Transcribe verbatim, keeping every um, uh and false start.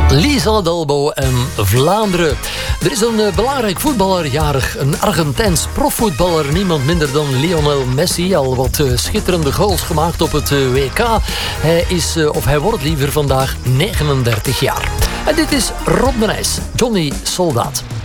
Lisa Dalbo en Vlaanderen. Er is een uh, belangrijk voetballer jarig. Een Argentijns profvoetballer. Niemand minder dan Lionel Messi. Al wat uh, schitterende goals gemaakt op het uh, W K. Hij is, uh, of hij wordt liever vandaag negenendertig jaar. En dit is Rob de Nijs. Johnny Soldaat.